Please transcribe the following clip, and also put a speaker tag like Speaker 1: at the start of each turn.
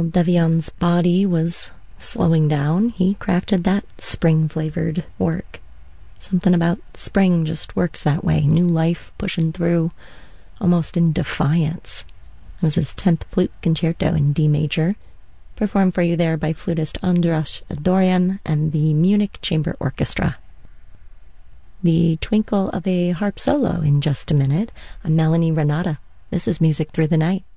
Speaker 1: Devian's body was slowing down, he crafted that spring-flavored work. Something about spring just works that way, new life pushing through, almost in defiance. It was his 10th flute concerto in D major, performed for you there by flutist Andras Dorian and the Munich Chamber Orchestra. The twinkle of a harp solo in just a minute. I'm Melanie Renata. This is Music Through the Night.